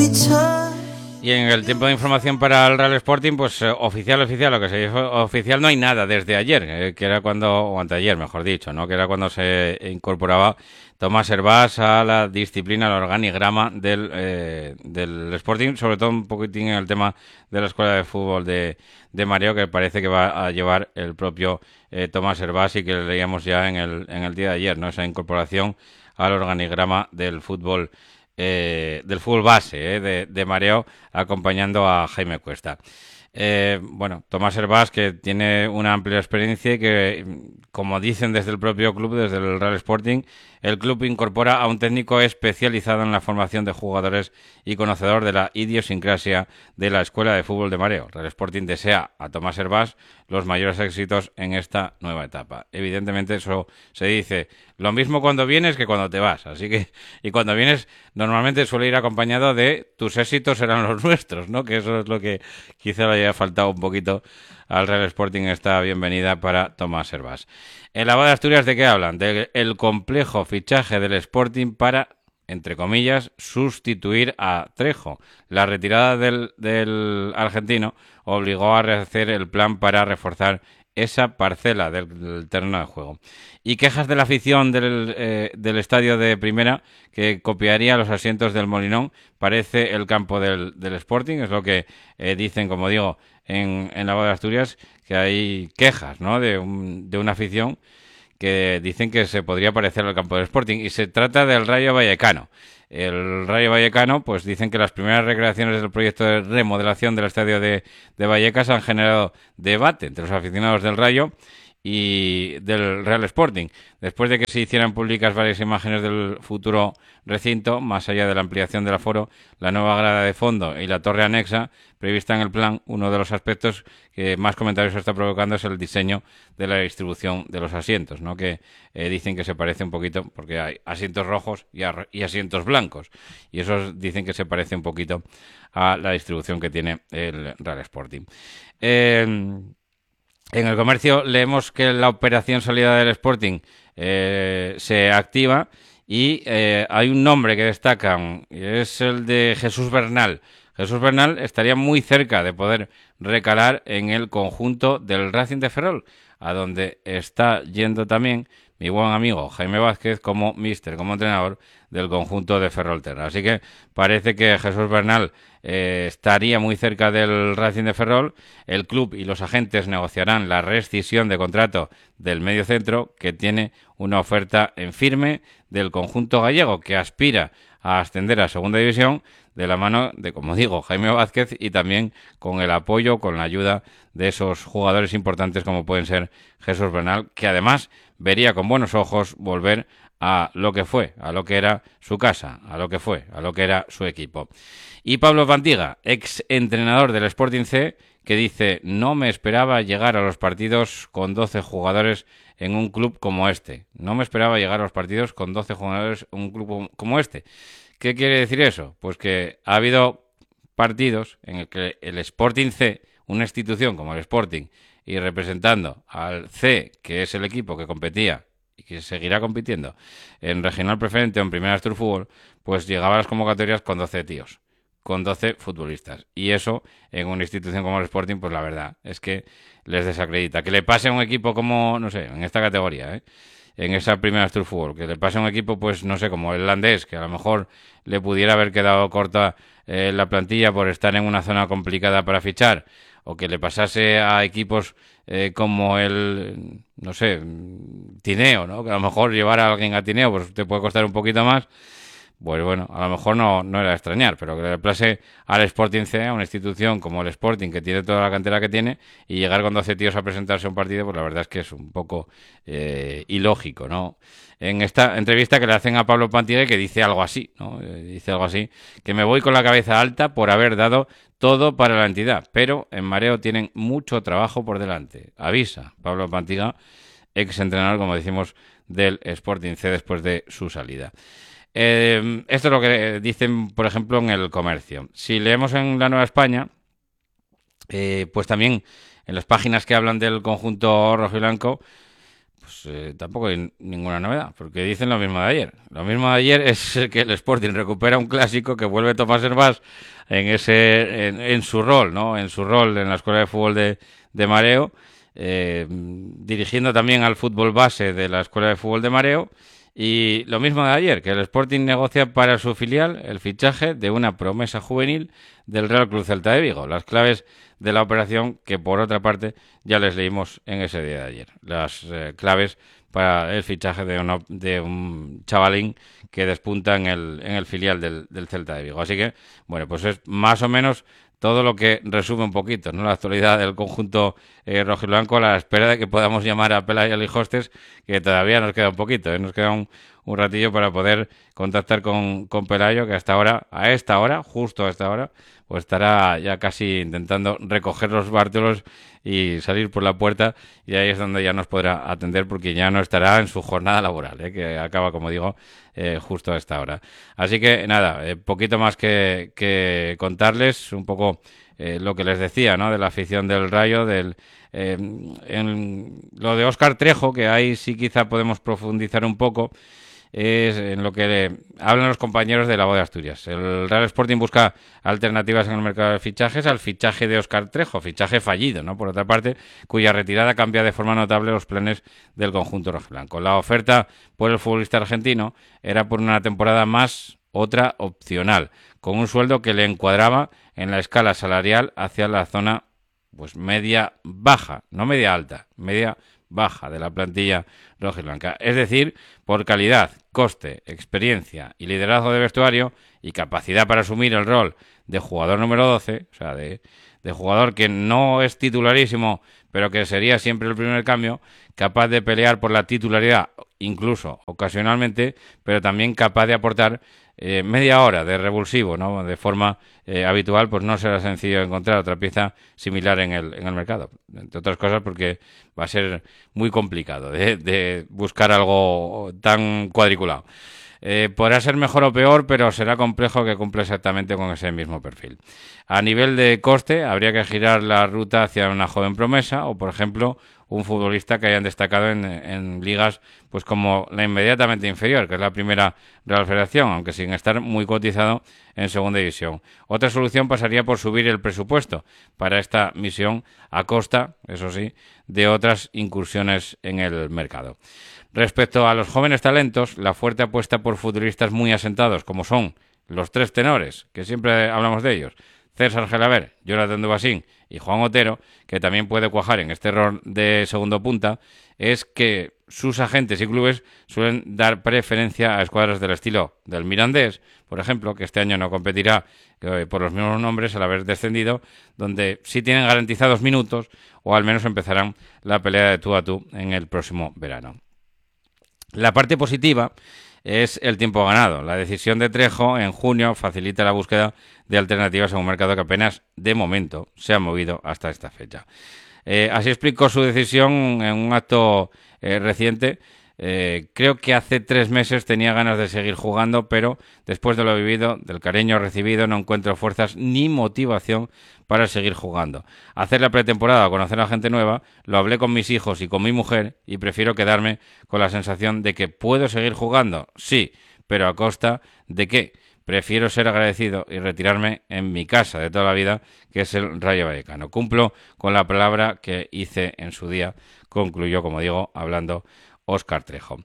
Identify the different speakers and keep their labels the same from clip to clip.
Speaker 1: Y en el tiempo de información para el Real Sporting, pues oficial, lo que se dijo oficial, no hay nada desde ayer, que era cuando, o anteayer, mejor dicho, ¿no? Que era cuando se incorporaba Tomás Hervás a la disciplina, al organigrama del Sporting, sobre todo un poquitín en el tema de la escuela de fútbol de Mareo, que parece que va a llevar el propio Tomás Hervás y que le leíamos ya en el día de ayer, ¿no? Esa incorporación al organigrama del fútbol base de Mareo, acompañando a Jaime Cuesta. Bueno, Tomás Hervás, que tiene una amplia experiencia y que, como dicen desde el propio club, desde el Real Sporting, el club incorpora a un técnico especializado en la formación de jugadores y conocedor de la idiosincrasia de la Escuela de Fútbol de Mareo. Real Sporting desea a Tomás Hervás los mayores éxitos en esta nueva etapa. Evidentemente eso se dice lo mismo cuando vienes que cuando te vas, así que, y cuando vienes normalmente suele ir acompañado de tus éxitos serán los nuestros, ¿no? Que eso es lo que quizá le haya faltado un poquito al Real Sporting esta bienvenida para Tomás Hervás. En la Voz de Asturias, ¿de qué hablan? Del complejo fichaje del Sporting para, entre comillas, sustituir a Trejo. La retirada del argentino obligó a rehacer el plan para reforzar esa parcela del terreno de juego. Y quejas de la afición del estadio de Primera, que copiaría los asientos del Molinón. Parece el campo del Sporting, es lo que dicen, como digo, en la Voz de Asturias, que hay quejas, ¿no? de una afición que dicen que se podría parecer al campo del Sporting, y se trata del Rayo Vallecano. El Rayo Vallecano, pues dicen que las primeras recreaciones del proyecto de remodelación del estadio de Vallecas han generado debate entre los aficionados del Rayo y del Real Sporting. Después de que se hicieran públicas varias imágenes del futuro recinto, más allá de la ampliación del aforo, la nueva grada de fondo y la torre anexa prevista en el plan, uno de los aspectos que más comentarios está provocando es el diseño de la distribución de los asientos, ¿no? Que dicen que se parece un poquito, porque hay asientos rojos y asientos blancos, y esos dicen que se parece un poquito a la distribución que tiene el Real Sporting. En el Comercio leemos que la operación salida del Sporting se activa y hay un nombre que destacan, y es el de Jesús Bernal. Jesús Bernal estaría muy cerca de poder recalar en el conjunto del Racing de Ferrol, a donde está yendo también mi buen amigo Jaime Vázquez como entrenador del conjunto de Ferrolterra. Así que parece que Jesús Bernal estaría muy cerca del Racing de Ferrol. El club y los agentes negociarán la rescisión de contrato del mediocentro, que tiene una oferta en firme del conjunto gallego, que aspira a ascender a segunda división, de la mano de, como digo, Jaime Vázquez, y también con el apoyo, con la ayuda de esos jugadores importantes como pueden ser Jesús Bernal, que además vería con buenos ojos volver a lo que fue, a lo que era su casa, a lo que era su equipo. Y Pablo Pantiga, ex entrenador del Sporting C, que dice: no me esperaba llegar a los partidos con 12 jugadores en un club como este. No me esperaba llegar a los partidos con 12 jugadores en un club como este. ¿Qué quiere decir eso? Pues que ha habido partidos en el que el Sporting C, una institución como el Sporting, y representando al C, que es el equipo que competía y que seguirá compitiendo en Regional Preferente o en Primera Astur Fútbol, pues llegaba a las convocatorias con 12 tíos, con 12 futbolistas. Y eso, en una institución como el Sporting, pues la verdad es que les desacredita. Que le pase a un equipo como, no sé, en esta categoría, en esa Primera Astur Fútbol, que le pase a un equipo, pues no sé, como el Landés, que a lo mejor le pudiera haber quedado corta la plantilla por estar en una zona complicada para fichar, o que le pasase a equipos como el, no sé, Tineo, ¿no? Que a lo mejor llevar a alguien a Tineo pues te puede costar un poquito más. Pues bueno, a lo mejor no era de extrañar, pero que le place al Sporting C, a una institución como el Sporting, que tiene toda la cantera que tiene, y llegar con 12 tíos a presentarse a un partido, pues la verdad es que es un poco ilógico, ¿no? En esta entrevista que le hacen a Pablo Pantiga, que dice algo así, ¿no? Dice algo así, que me voy con la cabeza alta por haber dado todo para la entidad, pero en Mareo tienen mucho trabajo por delante. Avisa Pablo Pantiga, ex entrenador, como decimos, del Sporting C después de su salida. Esto es lo que dicen, por ejemplo, en el Comercio. Si leemos en La Nueva España, pues también en las páginas que hablan del conjunto rojiblanco, pues tampoco hay ninguna novedad, porque dicen lo mismo de ayer. Lo mismo de ayer es que el Sporting recupera un clásico, que vuelve Tomás Hervás en su rol, ¿no? En su rol en la Escuela de Fútbol de Mareo, dirigiendo también al fútbol base de la Escuela de Fútbol de Mareo. Y lo mismo de ayer, que el Sporting negocia para su filial el fichaje de una promesa juvenil del Real Club Celta de Vigo. Las claves de la operación, que por otra parte ya les leímos en ese día de ayer. Las claves para el fichaje de un chavalín que despunta en el filial del Celta de Vigo. Así que, bueno, pues es más o menos todo lo que resume un poquito, ¿no?, la actualidad del conjunto rojiblanco, a la espera de que podamos llamar a Pelayo Lijostes, que todavía nos queda un poquito, nos queda un ratillo para poder contactar con Pelayo, que justo a esta hora, pues estará ya casi intentando recoger los bártulos y salir por la puerta, y ahí es donde ya nos podrá atender, porque ya no estará en su jornada laboral, que acaba, como digo, justo a esta hora. Así que nada, poquito más que contarles, un poco lo que les decía, ¿no?, de la afición del Rayo, en lo de Óscar Trejo, que ahí sí quizá podemos profundizar un poco, es en lo que hablan los compañeros de la Voz de Asturias. El Real Sporting busca alternativas en el mercado de fichajes al fichaje de Óscar Trejo, fichaje fallido, ¿no?, por otra parte, cuya retirada cambia de forma notable los planes del conjunto rojiblanco. La oferta por el futbolista argentino era por una temporada más, otra opcional, con un sueldo que le encuadraba en la escala salarial hacia la zona pues media baja, no media alta, media baja de la plantilla rojiblanca. Es decir, por calidad, coste, experiencia y liderazgo de vestuario y capacidad para asumir el rol de jugador número 12, o sea, de jugador que no es titularísimo, pero que sería siempre el primer cambio, capaz de pelear por la titularidad, incluso ocasionalmente, pero también capaz de aportar media hora de revulsivo, ¿no?, de forma habitual, pues no será sencillo encontrar otra pieza similar en el mercado. Entre otras cosas porque va a ser muy complicado de buscar algo tan cuadriculado. Podrá ser mejor o peor, pero será complejo que cumpla exactamente con ese mismo perfil. A nivel de coste, habría que girar la ruta hacia una joven promesa o, por ejemplo, un futbolista que hayan destacado en ligas pues como la inmediatamente inferior, que es la primera Real Federación, aunque sin estar muy cotizado en segunda división. Otra solución pasaría por subir el presupuesto para esta misión a costa, eso sí, de otras incursiones en el mercado. Respecto a los jóvenes talentos, la fuerte apuesta por futbolistas muy asentados, como son los tres tenores, que siempre hablamos de ellos, César Gelaber, Jonathan Dubasín y Juan Otero, que también puede cuajar en este rol de segundo punta, es que sus agentes y clubes suelen dar preferencia a escuadras del estilo del Mirandés, por ejemplo, que este año no competirá por los mismos nombres al haber descendido, donde sí tienen garantizados minutos o al menos empezarán la pelea de tú a tú en el próximo verano. La parte positiva es el tiempo ganado. La decisión de Trejo en junio facilita la búsqueda de alternativas a un mercado que apenas, de momento, se ha movido hasta esta fecha. Así explicó su decisión en un acto reciente. Creo que hace 3 meses tenía ganas de seguir jugando, pero después de lo vivido, del cariño recibido, no encuentro fuerzas ni motivación para seguir jugando. Hacer la pretemporada o conocer a gente nueva, lo hablé con mis hijos y con mi mujer y prefiero quedarme con la sensación de que puedo seguir jugando, sí, pero a costa de qué. Prefiero ser agradecido y retirarme en mi casa de toda la vida, que es el Rayo Vallecano. Cumplo con la palabra que hice en su día, concluyó, como digo, hablando Óscar Trejo.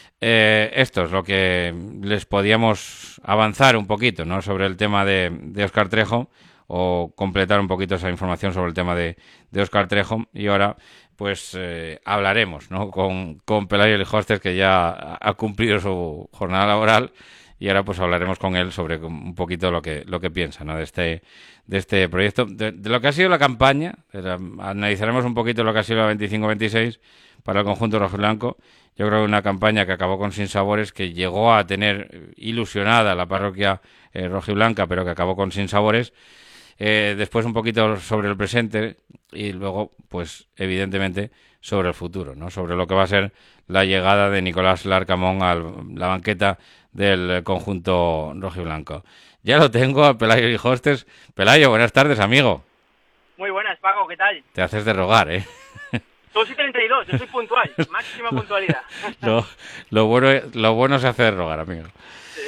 Speaker 1: Esto es lo que les podíamos avanzar un poquito, ¿no?, sobre el tema de Óscar Trejo, o completar un poquito esa información sobre el tema de Óscar Trejo. Y ahora pues hablaremos, ¿no?, con Pelayo Lijostes, que ya ha cumplido su jornada laboral, y ahora pues hablaremos con él sobre un poquito lo que piensa, ¿no?, de este proyecto, de lo que ha sido la campaña. Analizaremos un poquito lo que ha sido la 25-26 para el conjunto rojiblanco. Yo creo que una campaña que acabó con sinsabores, que llegó a tener ilusionada la parroquia rojiblanca, pero que acabó con sinsabores. Después un poquito sobre el presente y luego, pues evidentemente, sobre el futuro, ¿no?, sobre lo que va a ser la llegada de Nicolás Larcamón a la banqueta del conjunto rojiblanco. Ya lo tengo a Pelayo Lijostes. Pelayo, buenas tardes, amigo.
Speaker 2: Muy buenas, Paco, ¿qué tal?
Speaker 1: Te haces de rogar, ¿eh?
Speaker 2: 2:32, yo soy puntual, máxima puntualidad.
Speaker 1: Lo bueno se hace de rogar, amigo.
Speaker 2: Sí.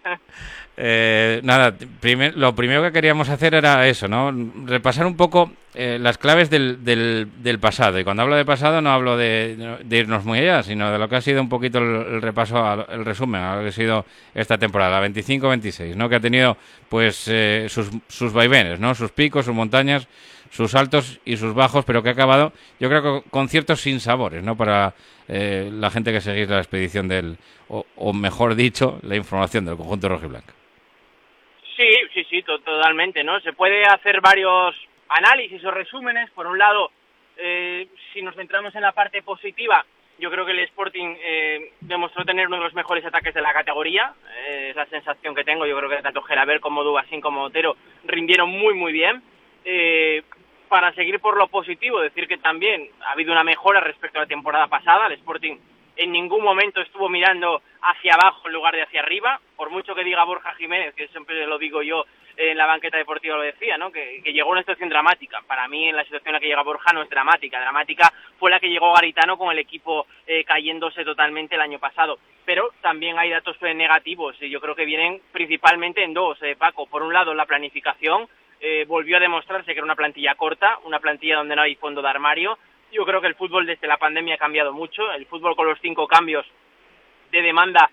Speaker 1: Nada, lo primero que queríamos hacer era eso, ¿no? Repasar un poco las claves del pasado. Y cuando hablo de pasado no hablo de irnos muy allá, sino de lo que ha sido un poquito el repaso, el resumen a lo que ha sido esta temporada, la 25-26, ¿no? Que ha tenido pues sus vaivenes, ¿no? Sus picos, sus montañas, sus altos y sus bajos, pero que ha acabado, yo creo que con ciertos sinsabores, ¿no? Para la gente que seguís la expedición o mejor dicho, la información del conjunto rojiblanco.
Speaker 2: Sí, totalmente, ¿no? Se puede hacer varios análisis o resúmenes. Por un lado, si nos centramos en la parte positiva, yo creo que el Sporting demostró tener uno de los mejores ataques de la categoría. Es la sensación que tengo. Yo creo que tanto Gelabert como Dubasín como Otero rindieron muy bien. Para seguir por lo positivo, decir que también ha habido una mejora respecto a la temporada pasada. El Sporting en ningún momento estuvo mirando hacia abajo en lugar de hacia arriba, por mucho que diga Borja Jiménez, que siempre lo digo yo en la banqueta deportiva lo decía, ¿no? Que llegó una situación dramática. Para mí en la situación en la que llega Borja no es dramática fue la que llegó Garitano con el equipo cayéndose totalmente el año pasado. Pero también hay datos negativos y yo creo que vienen principalmente en dos, Paco. Por un lado la planificación, volvió a demostrarse que era una plantilla corta, una plantilla donde no hay fondo de armario. Yo creo que el fútbol desde la pandemia ha cambiado mucho. El fútbol con los 5 cambios de demanda,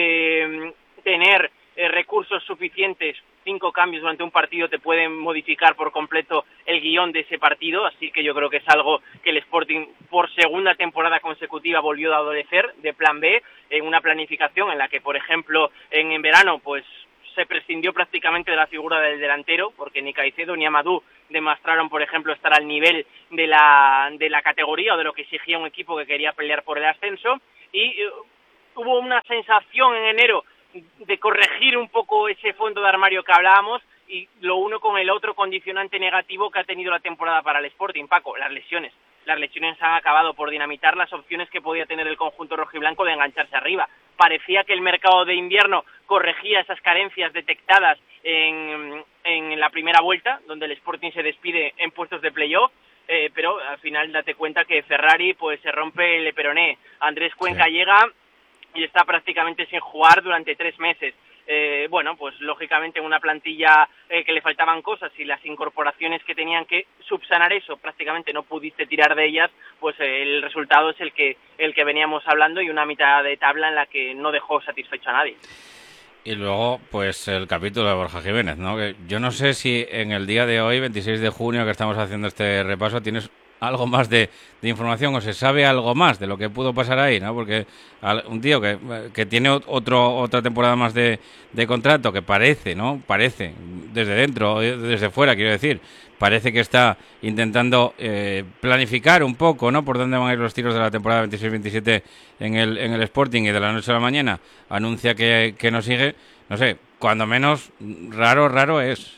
Speaker 2: tener recursos suficientes, 5 cambios durante un partido te pueden modificar por completo el guión de ese partido, así que yo creo que es algo que el Sporting por segunda temporada consecutiva volvió a adolecer de plan B, en una planificación en la que, por ejemplo, en verano pues se prescindió prácticamente de la figura del delantero, porque ni Caicedo ni Amadou demostraron, por ejemplo, estar al nivel de la categoría o de lo que exigía un equipo que quería pelear por el ascenso, y hubo una sensación en enero de corregir un poco ese fondo de armario que hablábamos, y lo uno con el otro condicionante negativo que ha tenido la temporada para el Sporting, Paco, las lesiones. Las lesiones han acabado por dinamitar las opciones que podía tener el conjunto rojiblanco de engancharse arriba. Parecía que el mercado de invierno corregía esas carencias detectadas en la primera vuelta, donde el Sporting se despide en puestos de playoff, pero al final date cuenta que Ferrari pues se rompe el peroné. Andrés Cuenca llega y está prácticamente sin jugar durante 3 meses. Bueno, pues lógicamente en una plantilla que le faltaban cosas y las incorporaciones que tenían que subsanar eso, prácticamente no pudiste tirar de ellas, pues el resultado es el que veníamos hablando, y una mitad de tabla en la que no dejó satisfecho a nadie.
Speaker 1: Y luego, pues el capítulo de Borja Jiménez, ¿no? Que yo no sé si en el día de hoy, 26 de junio, que estamos haciendo este repaso, tienes algo más de información o se sabe algo más de lo que pudo pasar ahí, ¿no? Porque un tío que tiene otra temporada más de contrato, que parece, ¿no? Parece, desde dentro, desde fuera, quiero decir, parece que está intentando planificar un poco, ¿no? Por dónde van a ir los tiros de la temporada 26-27 en el Sporting, y de la noche a la mañana anuncia que no sigue. No sé, cuando menos raro es.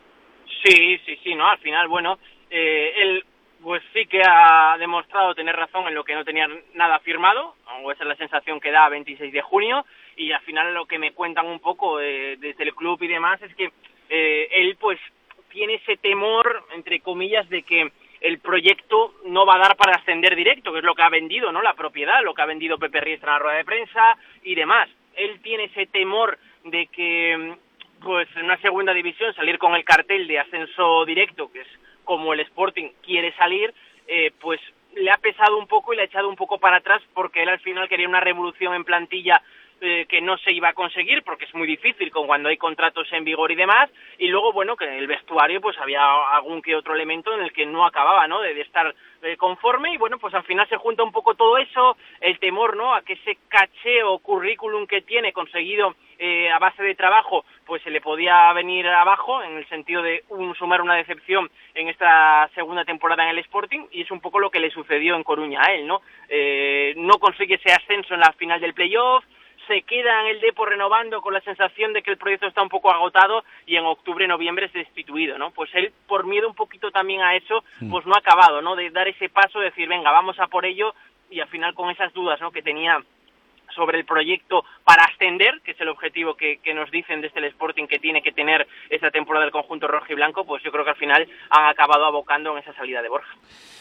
Speaker 2: Sí, ¿no? Al final, bueno, él pues sí que ha demostrado tener razón en lo que no tenía nada firmado, o esa es la sensación que da a 26 de junio, y al final lo que me cuentan un poco desde el club y demás es que él pues tiene ese temor, entre comillas, de que el proyecto no va a dar para ascender directo, que es lo que ha vendido, ¿no? La propiedad, lo que ha vendido Pepe Riestra en la rueda de prensa y demás. Él tiene ese temor de que pues en una segunda división salir con el cartel de ascenso directo, que es como el Sporting quiere salir, pues le ha pesado un poco y le ha echado un poco para atrás, porque él al final quería una revolución en plantilla que no se iba a conseguir, porque es muy difícil cuando hay contratos en vigor y demás, y luego, bueno, que en el vestuario pues había algún que otro elemento en el que no acababa, ¿no?, de estar conforme, y bueno, pues al final se junta un poco todo eso, el temor, ¿no?, a que ese caché o currículum que tiene conseguido a base de trabajo, pues se le podía venir abajo, en el sentido de sumar una decepción en esta segunda temporada en el Sporting, y es un poco lo que le sucedió en Coruña a él, ¿no? No consigue ese ascenso en la final del playoff, se queda en el Depor renovando con la sensación de que el proyecto está un poco agotado, y en octubre-noviembre es destituido, ¿no? Pues él, por miedo un poquito también a eso, pues no ha acabado, ¿no?, de dar ese paso, de decir, venga, vamos a por ello, y al final con esas dudas, ¿no?, que tenía sobre el proyecto para ascender, que es el objetivo que nos dicen desde el Sporting que tiene que tener esta temporada del conjunto rojo y blanco, pues yo creo que al final han acabado abocando en esa salida de Borja.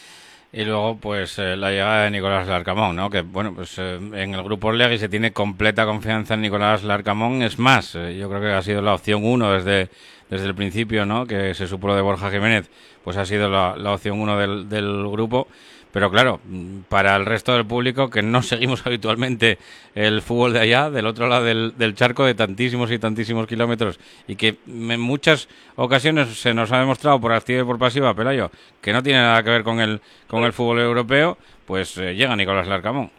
Speaker 1: Y luego, pues, la llegada de Nicolás Larcamón, ¿no? Que, bueno, pues en el grupo Orlegui se tiene completa confianza en Nicolás Larcamón. Es más, yo creo que ha sido la opción uno desde el principio, ¿no? Que se supo lo de Borja Jiménez, pues ha sido la opción uno del grupo. Pero claro, para el resto del público que no seguimos habitualmente el fútbol de allá, del otro lado del charco, de tantísimos y tantísimos kilómetros, y que en muchas ocasiones se nos ha demostrado por activa y por pasiva, Pelayo, que no tiene nada que ver con el fútbol europeo, pues llega Nicolás Larcamón.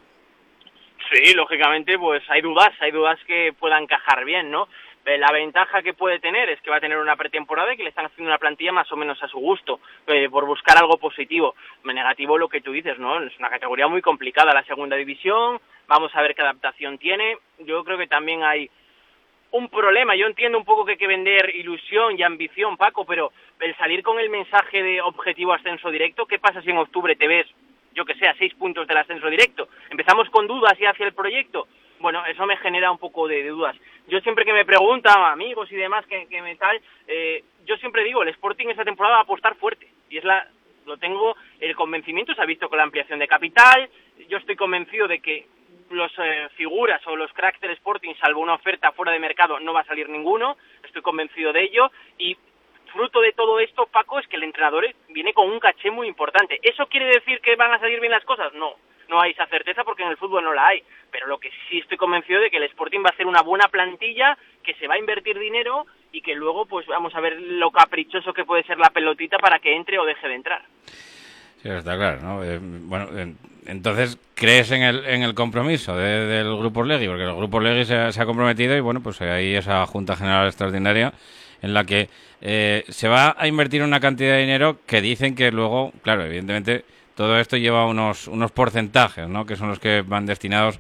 Speaker 2: Sí, lógicamente, pues hay dudas que puedan encajar bien, ¿no? La ventaja que puede tener es que va a tener una pretemporada y que le están haciendo una plantilla más o menos a su gusto, por buscar algo positivo. Negativo lo que tú dices, ¿no? Es una categoría muy complicada la segunda división, vamos a ver qué adaptación tiene. Yo creo que también hay un problema. Yo entiendo un poco que hay que vender ilusión y ambición, Paco, pero el salir con el mensaje de objetivo ascenso directo, ¿qué pasa si en octubre te ves, yo que sé, a 6 puntos del ascenso directo? Empezamos con dudas y hacia el proyecto. Bueno, eso me genera un poco de dudas. Yo siempre que me preguntan, amigos y demás, que me tal, yo siempre digo, el Sporting esta temporada va a apostar fuerte. Y lo tengo, el convencimiento se ha visto con la ampliación de capital. Yo estoy convencido de que los figuras o los cracks del Sporting, salvo una oferta fuera de mercado, no va a salir ninguno. Estoy convencido de ello. Y fruto de todo esto, Paco, es que el entrenador viene con un caché muy importante. ¿Eso quiere decir que van a salir bien las cosas? No hay esa certeza porque en el fútbol no la hay, pero lo que sí estoy convencido de que el Sporting va a hacer una buena plantilla, que se va a invertir dinero y que luego pues vamos a ver lo caprichoso que puede ser la pelotita para que entre o deje de entrar.
Speaker 1: Sí, está claro, ¿no? Entonces, ¿crees en el compromiso del Grupo Orlegui? Porque el Grupo Orlegui se ha comprometido y, bueno, pues hay esa Junta General Extraordinaria en la que se va a invertir una cantidad de dinero que dicen que luego, claro, evidentemente, todo esto lleva unos porcentajes, ¿no? Que son los que van destinados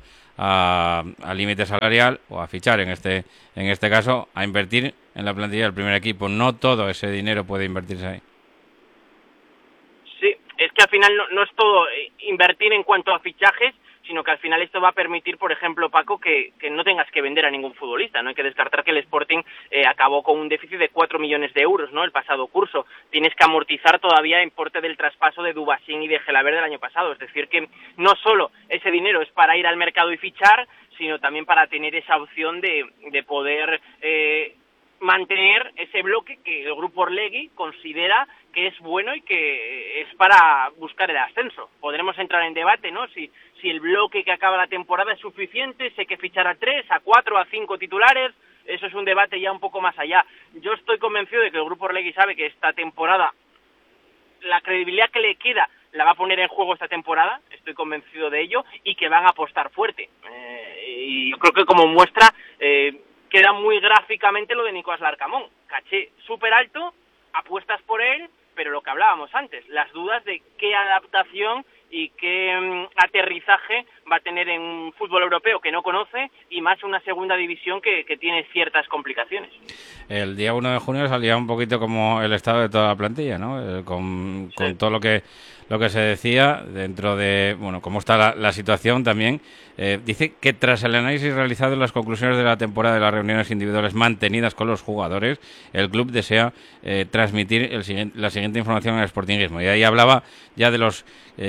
Speaker 1: a límite salarial o a fichar, en este caso, a invertir en la plantilla del primer equipo. No todo ese dinero puede invertirse ahí.
Speaker 2: Sí, es que al final no es todo invertir en cuanto a fichajes, sino que al final esto va a permitir, por ejemplo, Paco, que no tengas que vender a ningún futbolista. No hay que descartar que el Sporting acabó con un déficit de 4 millones de euros, ¿no? El pasado curso. Tienes que amortizar todavía el importe del traspaso de Dubasín y de Gelabert del año pasado. Es decir, que no solo ese dinero es para ir al mercado y fichar, sino también para tener esa opción de poder mantener ese bloque que el Grupo Orlegui considera que es bueno y que es para buscar el ascenso. Podremos entrar en debate, ¿no? Si el bloque que acaba la temporada es suficiente, si hay que fichar a 3, a 4, a 5 titulares. Eso es un debate ya un poco más allá. Yo estoy convencido de que el Grupo Orlegui sabe que esta temporada, la credibilidad que le queda, la va a poner en juego esta temporada, estoy convencido de ello, y que van a apostar fuerte. Y yo creo que como muestra queda muy gráficamente lo de Nicolás Larcamón. Caché súper alto, apuestas por él, pero lo que hablábamos antes, las dudas de qué adaptación y qué aterrizaje va a tener en un fútbol europeo que no conoce y más una segunda división que tiene ciertas complicaciones.
Speaker 1: El día 1 de junio salía un poquito como el estado de toda la plantilla, ¿no? Con todo lo que se decía dentro de, bueno, cómo está la situación también. Dice que tras el análisis realizado en las conclusiones de la temporada de las reuniones individuales mantenidas con los jugadores, el club desea transmitir la siguiente información al Sportingismo. Y ahí hablaba ya de los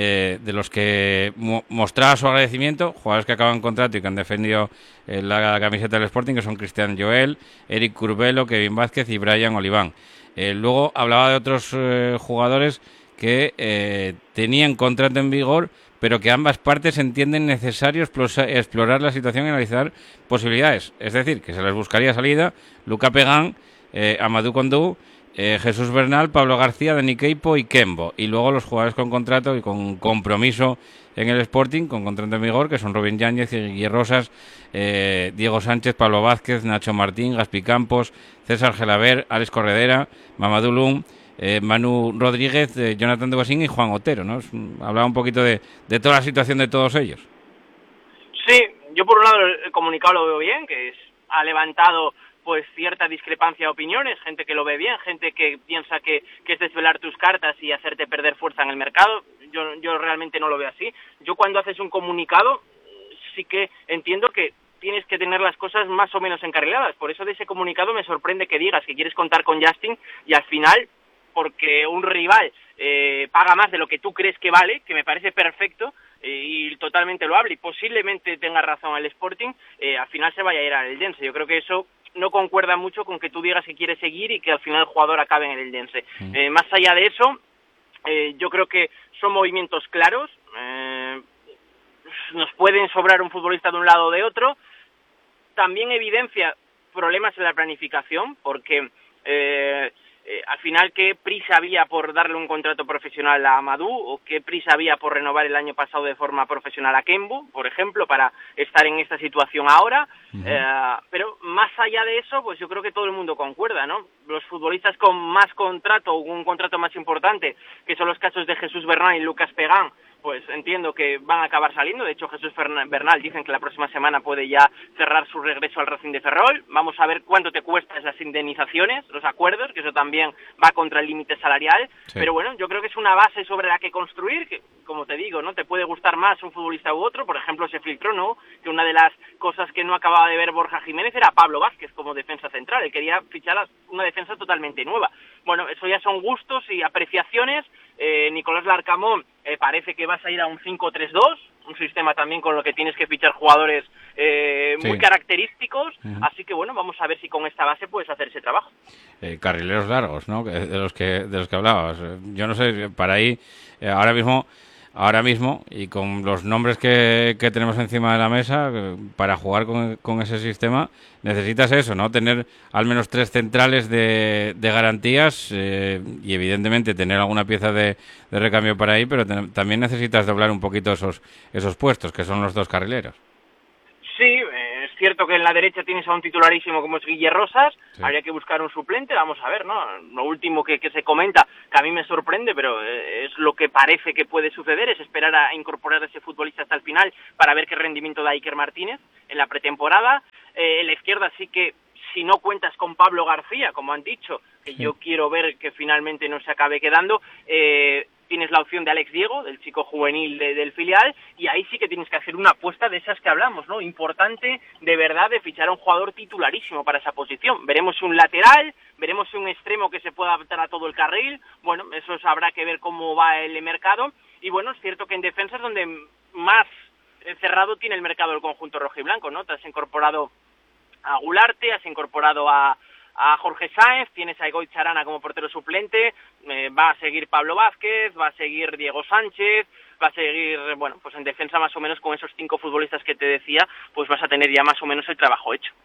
Speaker 1: que mostraba su agradecimiento, jugadores que acaban contrato y que han defendido la camiseta del Sporting, que son Cristian Joel, Eric Curbelo, Kevin Vázquez y Brian Oliván. Luego hablaba de otros jugadores que tenían contrato en vigor, pero que ambas partes entienden necesario explorar la situación y analizar posibilidades. Es decir, que se les buscaría salida Luca Pegán, Amadou Condou, Jesús Bernal, Pablo García, Dani Queipo y Kembo. Y luego los jugadores con contrato y con compromiso en el Sporting, con contrato en vigor, que son Robin Yáñez, Guillermo Rosas, Diego Sánchez, Pablo Vázquez, Nacho Martín, Gaspi Campos, César Gelabert, Alex Corredera, Mamadou Lum, Manu Rodríguez, Jonathan Dubasín y Juan Otero, ¿no? Hablaba un poquito de toda la situación de todos ellos.
Speaker 2: Sí, yo por un lado el comunicado lo veo bien, que ha levantado pues cierta discrepancia de opiniones, gente que lo ve bien, gente que piensa que es desvelar tus cartas y hacerte perder fuerza en el mercado. Yo realmente no lo veo así. Yo cuando haces un comunicado sí que entiendo que tienes que tener las cosas más o menos encarriladas. Por eso de ese comunicado me sorprende que digas que quieres contar con Justin y al final, porque un rival paga más de lo que tú crees que vale, que me parece perfecto, y totalmente loable, y posiblemente tenga razón el Sporting, al final se vaya a ir al Eldense. Yo creo que eso no concuerda mucho con que tú digas que quieres seguir y que al final el jugador acabe en el Eldense. Más allá de eso, yo creo que son movimientos claros, nos pueden sobrar un futbolista de un lado o de otro. También evidencia problemas en la planificación, porque al final, ¿qué prisa había por darle un contrato profesional a Amadou? ¿O qué prisa había por renovar el año pasado de forma profesional a Kembu, por ejemplo, para estar en esta situación ahora? Pero más allá de eso, pues yo creo que todo el mundo concuerda, ¿no? Los futbolistas con más contrato, o un contrato más importante, que son los casos de Jesús Bernal y Lucas Pegán, pues entiendo que van a acabar saliendo. De hecho, Jesús Bernal dicen que la próxima semana puede ya cerrar su regreso al Racing de Ferrol. Vamos a ver cuánto te cuesta esas indemnizaciones, los acuerdos, que eso también va contra el límite salarial. Sí. Pero bueno, yo creo que es una base sobre la que construir, que, como te digo, ¿no? Te puede gustar más un futbolista u otro. Por ejemplo, se filtró, ¿no?, que una de las cosas que no acababa de ver Borja Jiménez era Pablo Vázquez como defensa central. Él quería fichar una defensa totalmente nueva. Bueno, eso ya son gustos y apreciaciones. Nicolás Larcamón parece que vas a ir a un 5-3-2, un sistema también con lo que tienes que fichar jugadores muy característicos, así que bueno, vamos a ver si con esta base puedes hacer ese trabajo.
Speaker 1: Carrileros largos, ¿no?, de los que hablabas. Yo no sé, para ahí ahora mismo, y con los nombres que tenemos encima de la mesa, para jugar con ese sistema, necesitas eso, ¿no? Tener al menos 3 centrales de garantías, y evidentemente tener alguna pieza de recambio para ahí, pero también necesitas doblar un poquito esos puestos, que son los 2 carrileros.
Speaker 2: Sí, es cierto que en la derecha tienes a un titularísimo como es Guille Rosas, sí. Habría que buscar un suplente, vamos a ver, ¿no? Lo último que se comenta, que a mí me sorprende, pero es lo que parece que puede suceder, es esperar a incorporar a ese futbolista hasta el final para ver qué rendimiento da Iker Martínez en la pretemporada. En la izquierda sí que, si no cuentas con Pablo García, como han dicho, que sí, yo quiero ver que finalmente no se acabe quedando, tienes la opción de Alex Diego, del chico juvenil del filial, y ahí sí que tienes que hacer una apuesta de esas que hablamos, ¿no? Importante, de verdad, de fichar a un jugador titularísimo para esa posición. Veremos un lateral, veremos un extremo que se pueda adaptar a todo el carril. Bueno, eso habrá que ver cómo va el mercado. Y bueno, es cierto que en defensa es donde más cerrado tiene el mercado del conjunto rojiblanco, ¿no? Te has incorporado a Gularte, has incorporado a Jorge Sáenz, tienes a Egoitz Arana como portero suplente, va a seguir Pablo Vázquez, va a seguir Diego Sánchez, va a seguir, bueno, pues en defensa más o menos con esos 5 futbolistas que te decía, pues vas a tener ya más o menos el trabajo hecho.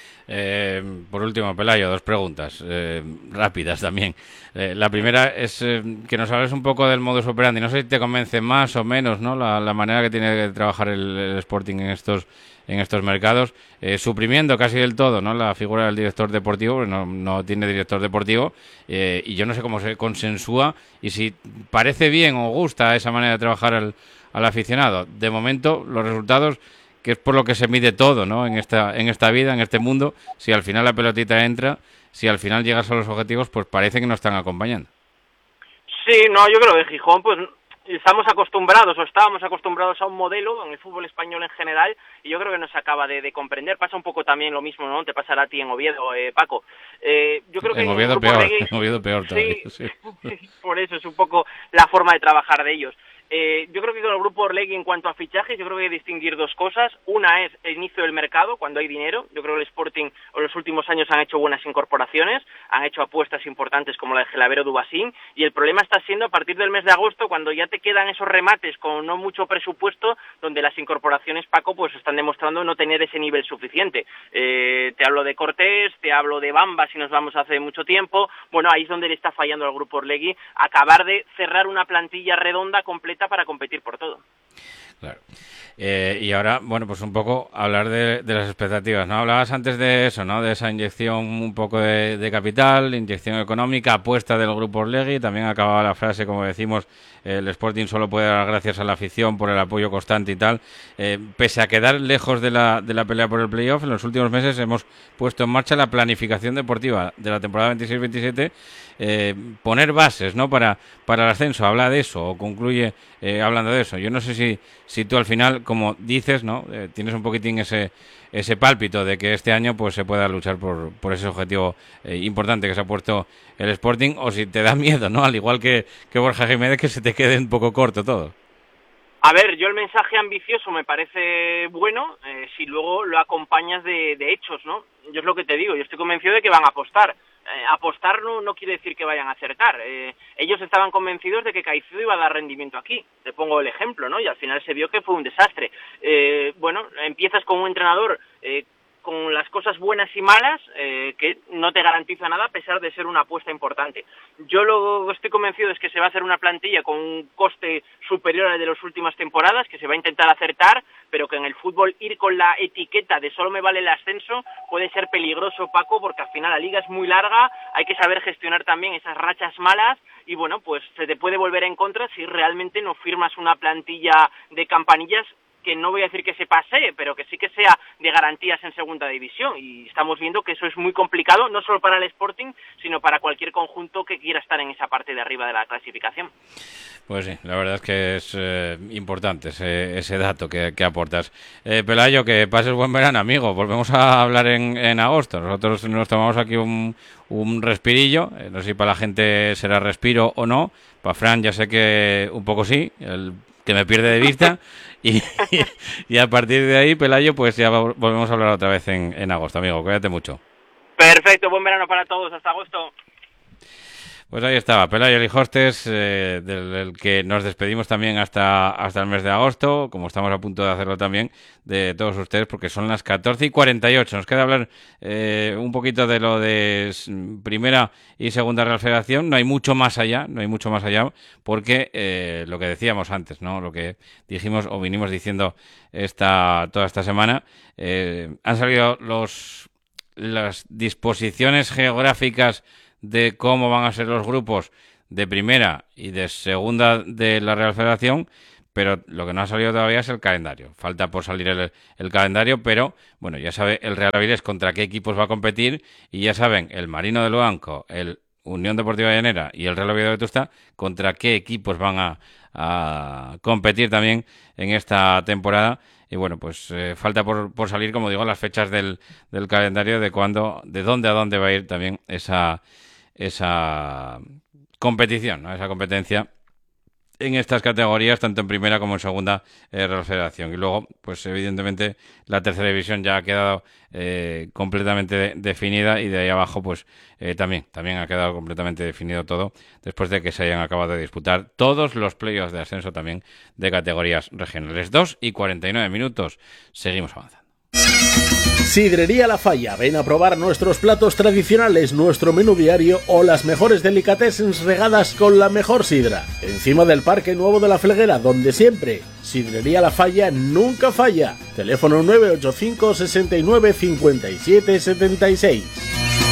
Speaker 1: Por último, Pelayo, 2 preguntas rápidas también. La primera es que nos hables un poco del modus operandi. No sé si te convence más o menos, ¿no?, la manera que tiene de trabajar el Sporting en estos mercados, suprimiendo casi del todo, ¿no?, la figura del director deportivo, porque no tiene director deportivo, y yo no sé cómo se consensúa y si parece bien o gusta esa manera de trabajar al aficionado. De momento, los resultados, que es por lo que se mide todo, ¿no?, en esta vida, en este mundo, si al final la pelotita entra, si al final llegas a los objetivos, pues parece que no están acompañando.
Speaker 2: Sí, no, yo creo que Gijón, pues estábamos acostumbrados a un modelo en el fútbol español en general, y yo creo que no se acaba de comprender. Pasa un poco también lo mismo, ¿no? Te pasará a ti en Oviedo, Paco. Yo creo que
Speaker 1: en Oviedo peor, Reggae, en Oviedo peor todavía.
Speaker 2: Sí, por eso es un poco la forma de trabajar de ellos. Yo creo que con el grupo Orlegui, en cuanto a fichajes, yo creo que hay que distinguir 2 cosas. Una es el inicio del mercado, cuando hay dinero. Yo creo que el Sporting en los últimos años han hecho buenas incorporaciones, han hecho apuestas importantes como la de Gelavero Dubasín, y el problema está siendo a partir del mes de agosto, cuando ya te quedan esos remates con no mucho presupuesto, donde las incorporaciones, Paco, pues están demostrando no tener ese nivel suficiente. Te hablo de Cortés, te hablo de Bamba, si nos vamos hace mucho tiempo. Bueno, ahí es donde le está fallando al grupo Orlegui, acabar de cerrar una plantilla redonda, completa, para competir por todo.
Speaker 1: Claro. Y ahora, bueno, pues un poco hablar de las expectativas, ¿no? Hablabas antes de eso, ¿no?, de esa inyección un poco de capital, inyección económica, apuesta del grupo Orlegui. También acababa la frase, como decimos, el Sporting solo puede dar gracias a la afición por el apoyo constante y tal. Pese a quedar lejos de la pelea por el playoff, en los últimos meses hemos puesto en marcha la planificación deportiva de la temporada 26-27, poner bases, ¿no?, para el ascenso. Habla de eso, o concluye hablando de eso. Yo no sé si tú al final, como dices, ¿no? Tienes un poquitín ese pálpito de que este año pues se pueda luchar por ese objetivo importante que se ha puesto el Sporting, o si te da miedo, ¿no? Al igual que Borja Jiménez, que se te quede un poco corto todo.
Speaker 2: A ver, yo el mensaje ambicioso me parece bueno si luego lo acompañas de hechos, ¿no? Yo es lo que te digo, yo estoy convencido de que van a apostar. Apostar no quiere decir que vayan a acertar. Ellos estaban convencidos de que Caicedo iba a dar rendimiento aquí. Te pongo el ejemplo, ¿no? Y al final se vio que fue un desastre. Bueno, empiezas con un entrenador con las cosas buenas y malas, que no te garantiza nada a pesar de ser una apuesta importante. Yo lo estoy convencido es que se va a hacer una plantilla con un coste superior al de las últimas temporadas, que se va a intentar acertar, pero que en el fútbol ir con la etiqueta de solo me vale el ascenso puede ser peligroso, Paco, porque al final la liga es muy larga, hay que saber gestionar también esas rachas malas y bueno, pues se te puede volver en contra si realmente no firmas una plantilla de campanillas que no voy a decir que se pase, pero que sí que sea de garantías en segunda división, y estamos viendo que eso es muy complicado, no solo para el Sporting, sino para cualquier conjunto que quiera estar en esa parte de arriba de la clasificación.
Speaker 1: Pues sí, la verdad es que es importante ese dato que aportas. Pelayo, que pases buen verano, amigo. Volvemos a hablar en agosto. Nosotros nos tomamos aquí un respirillo. No sé si para la gente será respiro o no. Para Fran ya sé que un poco sí, que me pierde de vista. Y a partir de ahí, Pelayo, pues ya volvemos a hablar otra vez en agosto, amigo. Cuídate mucho.
Speaker 2: Perfecto, buen verano para todos. Hasta agosto.
Speaker 1: Pues ahí estaba, Pelayo Lijostes, del que nos despedimos también hasta el mes de agosto, como estamos a punto de hacerlo también, de todos ustedes, porque son las 14:48. Nos queda hablar un poquito de lo de primera y segunda Real Federación. No hay mucho más allá, porque lo que decíamos antes, ¿no? Lo que dijimos o vinimos diciendo toda esta semana, han salido las disposiciones geográficas de cómo van a ser los grupos de primera y de segunda de la Real Federación, pero lo que no ha salido todavía es el calendario. Falta por salir el calendario, pero bueno, ya sabe el Real Avilés contra qué equipos va a competir, y ya saben el Marino de Luanco, el Unión Deportiva Llanera y el Real Oviedo de Vetusta contra qué equipos van a competir también en esta temporada. Y bueno, pues falta por salir, como digo, las fechas del calendario de dónde a dónde va a ir también esa competición, ¿no? Esa competencia en estas categorías, tanto en primera como en segunda Real Federación. Y luego, pues evidentemente, la tercera división ya ha quedado completamente definida, y de ahí abajo, pues también ha quedado completamente definido todo, después de que se hayan acabado de disputar todos los playoffs de ascenso también de categorías regionales. 2:49. Seguimos avanzando.
Speaker 3: Sidrería La Falla, ven a probar nuestros platos tradicionales, nuestro menú diario o las mejores delicatessens regadas con la mejor sidra. Encima del Parque Nuevo de la Felguera, donde siempre Sidrería La Falla nunca falla. Teléfono 985 69 57 76.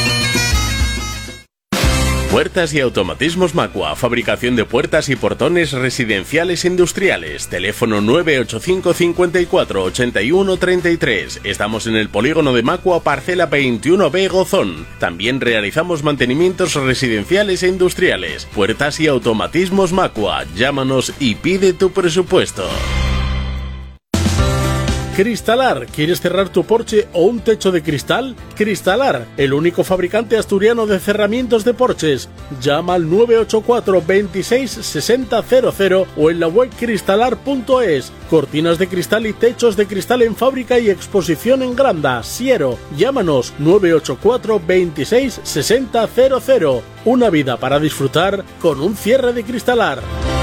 Speaker 3: Puertas y automatismos Macua, fabricación de puertas y portones residenciales e industriales. Teléfono 985 54 81 33. Estamos en el polígono de Macua, parcela 21B Gozón. También realizamos mantenimientos residenciales e industriales. Puertas y automatismos Macua. Llámanos y pide tu presupuesto. Cristalar, ¿quieres cerrar tu porche o un techo de cristal? Cristalar, el único fabricante asturiano de cerramientos de porches. Llama al 984 26 60 00 o en la web cristalar.es. Cortinas de cristal y techos de cristal en fábrica y exposición en Granda, Siero. Llámanos 984 26 60 00. Una vida para disfrutar con un cierre de Cristalar.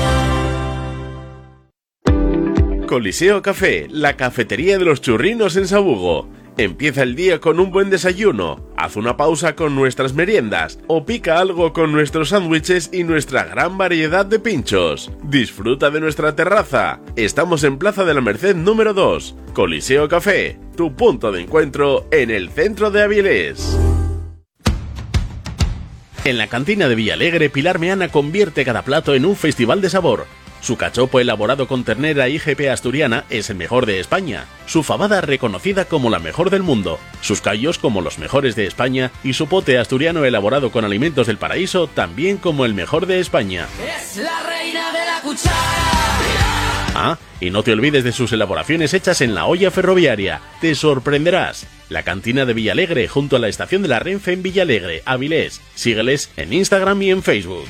Speaker 3: Coliseo Café, la cafetería de los churrinos en Sabugo. Empieza el día con un buen desayuno, haz una pausa con nuestras meriendas o pica algo con nuestros sándwiches y nuestra gran variedad de pinchos. Disfruta de nuestra terraza. Estamos en Plaza de la Merced número 2. Coliseo Café, tu punto de encuentro en el centro de Avilés. En la cantina de Villalegre, Pilar Meana convierte cada plato en un festival de sabor. Su cachopo elaborado con ternera IGP asturiana es el mejor de España, su fabada reconocida como la mejor del mundo, sus callos como los mejores de España y su pote asturiano elaborado con alimentos del paraíso también como el mejor de España.
Speaker 4: Es la reina de la cuchara.
Speaker 3: Ah, y no te olvides de sus elaboraciones hechas en la olla ferroviaria. Te sorprenderás. La cantina de Villalegre, junto a la estación de la Renfe en Villalegre, Avilés. Sígueles en Instagram y en Facebook.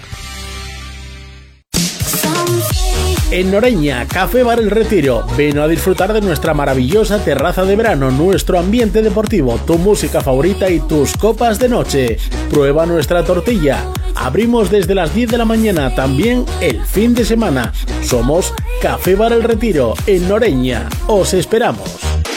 Speaker 3: En Noreña, Café Bar El Retiro. Ven a disfrutar de nuestra maravillosa terraza de verano, nuestro ambiente deportivo, tu música favorita y tus copas de noche. Prueba nuestra tortilla. Abrimos desde las 10 de la mañana, también el fin de semana. Somos Café Bar El Retiro, en Noreña. Os esperamos.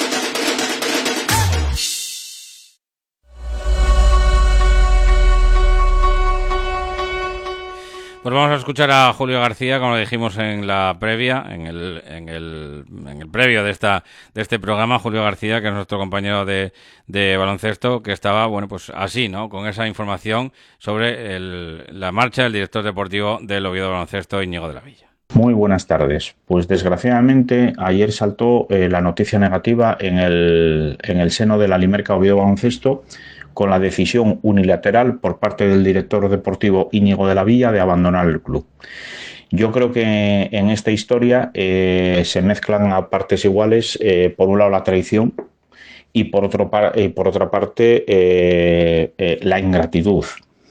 Speaker 1: Pues vamos a escuchar a Julio García, como lo dijimos en la previa, en el previo de este programa. Julio García, que es nuestro compañero de baloncesto, que estaba, bueno, pues así, ¿no? Con esa información sobre la marcha del director deportivo del Oviedo Baloncesto, Íñigo de la Villa.
Speaker 4: Muy buenas tardes. Pues desgraciadamente ayer saltó la noticia negativa en el seno de la Limerca Oviedo Baloncesto, con la decisión unilateral por parte del director deportivo Íñigo de la Villa de abandonar el club. Yo creo que en esta historia se mezclan a partes iguales, por un lado la traición y por otra parte la ingratitud.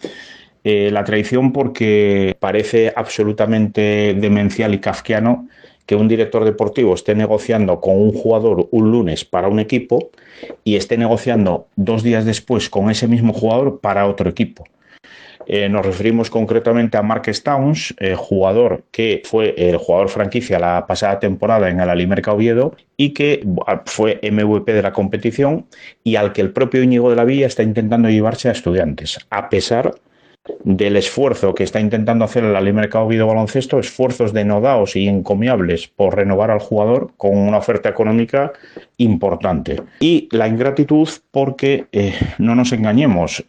Speaker 4: La traición porque parece absolutamente demencial y kafkiano que un director deportivo esté negociando con un jugador un lunes para un equipo y esté negociando 2 días después con ese mismo jugador para otro equipo. Nos referimos concretamente a Mark Stowns, jugador que fue el jugador franquicia la pasada temporada en el Alimerca Oviedo y que fue MVP de la competición y al que el propio Íñigo de la Villa está intentando llevarse a Estudiantes, a pesar del esfuerzo que está intentando hacer el Alimerca Oviedo Baloncesto, esfuerzos denodados y encomiables por renovar al jugador con una oferta económica importante. Y la ingratitud porque, no nos engañemos,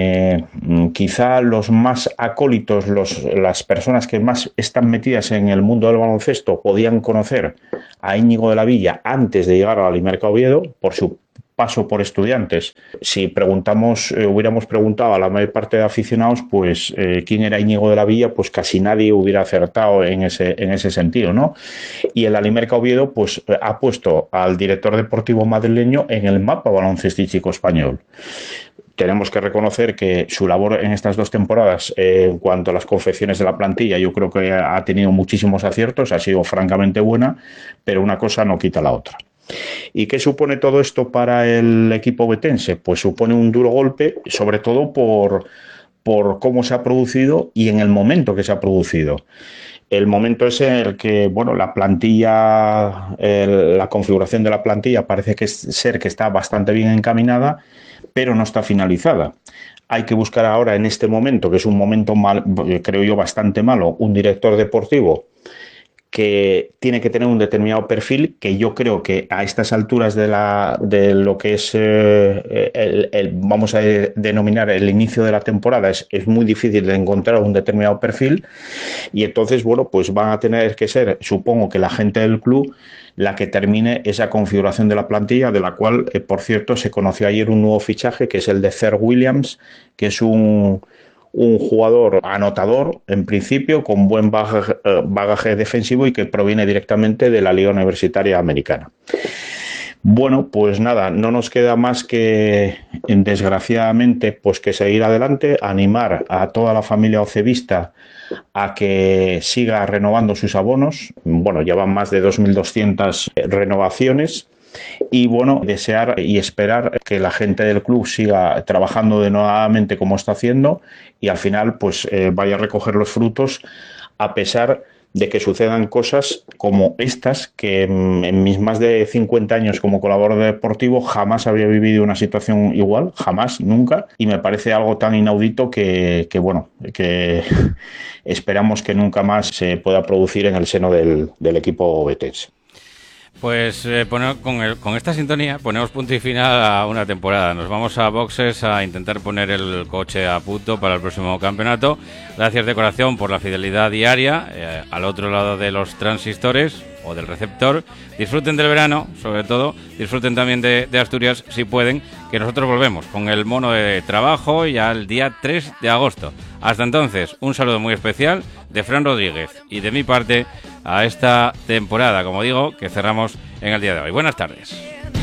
Speaker 4: quizá los más acólitos, las personas que más están metidas en el mundo del baloncesto podían conocer a Íñigo de la Villa antes de llegar al Alimerca Oviedo por su paso por Estudiantes. Si hubiéramos preguntado a la mayor parte de aficionados, pues quién era Íñigo de la Villa, pues casi nadie hubiera acertado en ese sentido, ¿no? Y el Alimerca Oviedo, pues ha puesto al director deportivo madrileño en el mapa baloncestístico español. Tenemos que reconocer que su labor en estas 2 temporadas, en cuanto a las confecciones de la plantilla, yo creo que ha tenido muchísimos aciertos, ha sido francamente buena, pero una cosa no quita la otra. ¿Y qué supone todo esto para el equipo ovetense? Pues supone un duro golpe, sobre todo por cómo se ha producido y en el momento que se ha producido. El momento es en el que, bueno, la plantilla, la configuración de la plantilla parece que está bastante bien encaminada, pero no está finalizada. Hay que buscar ahora, en este momento, que es un momento creo yo bastante malo, un director deportivo que tiene que tener un determinado perfil, que yo creo que a estas alturas de lo que es vamos a denominar el inicio de la temporada es muy difícil de encontrar un determinado perfil, y entonces, bueno, pues van a tener que ser, supongo que la gente del club, la que termine esa configuración de la plantilla, de la cual, por cierto, se conoció ayer un nuevo fichaje, que es el de Zer Williams, que es un jugador anotador, en principio, con buen bagaje defensivo y que proviene directamente de la Liga Universitaria Americana. Bueno, pues nada, no nos queda más que, desgraciadamente, pues que seguir adelante, animar a toda la familia ocevista a que siga renovando sus abonos. Bueno, ya van más de 2.200 renovaciones. Y bueno, desear y esperar que la gente del club siga trabajando denodadamente como está haciendo y al final pues vaya a recoger los frutos, a pesar de que sucedan cosas como estas, que en mis más de 50 años como colaborador deportivo jamás había vivido una situación igual, jamás, nunca, y me parece algo tan inaudito que esperamos que nunca más se pueda producir en el seno del equipo ovetense.
Speaker 1: Pues con esta sintonía ponemos punto y final a una temporada. Nos vamos a boxes a intentar poner el coche a punto para el próximo campeonato. Gracias de corazón por la fidelidad diaria al otro lado de los transistores. o del receptor. Disfruten del verano, sobre todo, disfruten también de Asturias si pueden, que nosotros volvemos con el mono de trabajo ya el día 3 de agosto. Hasta entonces, un saludo muy especial de Fran Rodríguez y de mi parte a esta temporada, como digo, que cerramos en el día de hoy. Buenas tardes.